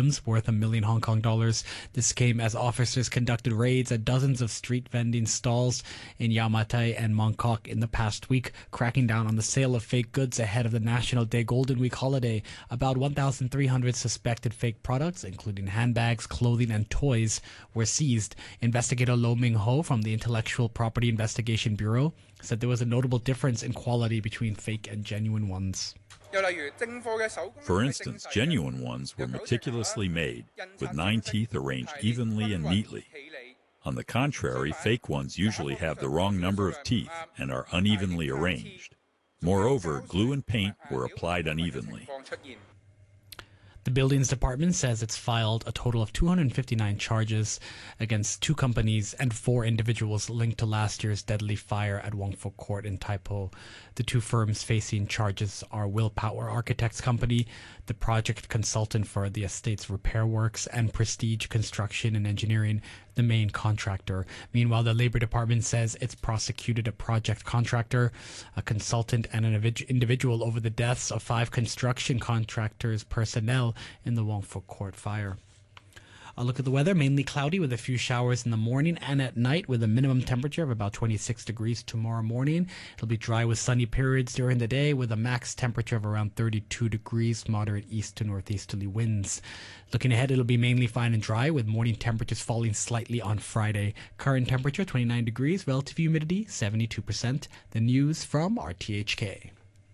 ones worth $1 million Hong Kong dollars. This came as officers conducted raids at dozens of street vending stalls in Yau Ma Tei and Mong Kok in the past week, cracking down on the sale of fake goods ahead of the National Day Golden Week holiday. About 1,300 suspected fake products, including handbags, clothing, and toys, were seized. Investigator Lo Ming Ho from the Intellectual Property Investigation Bureau said there was a notable difference in quality between fake and genuine ones. For instance, genuine ones were meticulously made, with 9 teeth arranged evenly and neatly. On the contrary, fake ones usually have the wrong number of teeth and are unevenly arranged. Moreover, glue and paint were applied unevenly. The Buildings Department says it's filed a total of 259 charges against 2 companies and 4 individuals linked to last year's deadly fire at Wong Fuk Court in Tai Po. The 2 firms facing charges are Willpower Architects Company, the project consultant for the estate's repair works, and Prestige Construction and Engineering, the main contractor. Meanwhile, the Labor Department says it's prosecuted a project contractor, a consultant, and an individual over the deaths of 5 construction contractors' personnel in the Wong Fuk Court fire. A look at the weather, mainly cloudy with a few showers in the morning and at night, with a minimum temperature of about 26 degrees tomorrow morning. It'll be dry with sunny periods during the day, with a max temperature of around 32 degrees, moderate east to northeasterly winds. Looking ahead, it'll be mainly fine and dry, with morning temperatures falling slightly on Friday. Current temperature 29 degrees, relative humidity 72%. The news from RTHK.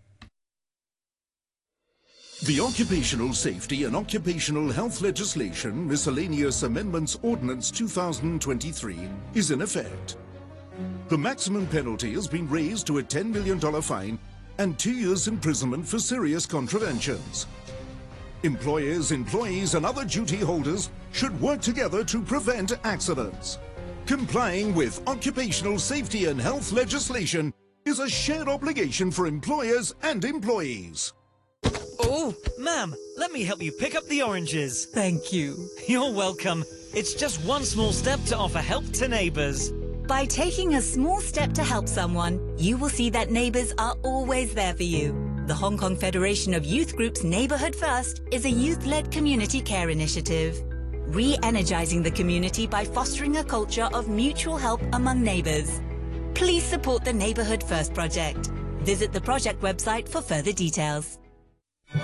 The Occupational Safety and Occupational Health Legislation Miscellaneous Amendments Ordinance 2023 is in effect. The maximum penalty has been raised to a $10 million fine and 2 years imprisonment for serious contraventions. Employers, employees and other duty holders should work together to prevent accidents. Complying with occupational safety and health legislation is a shared obligation for employers and employees. Oh, ma'am, let me help you pick up the oranges. Thank you. You're welcome. It's just one small step to offer help to neighbours. By taking a small step to help someone, you will see that neighbours are always there for you. The Hong Kong Federation of Youth Groups Neighbourhood First is a youth-led community care initiative, re-energising the community by fostering a culture of mutual help among neighbours. Please support the Neighbourhood First project. Visit the project website for further details.